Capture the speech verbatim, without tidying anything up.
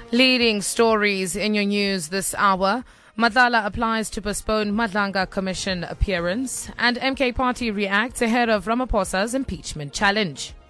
Leading stories in your news this hour. Madlala applies to postpone Madlanga Commission appearance, and M K Party reacts ahead of Ramaphosa's impeachment challenge.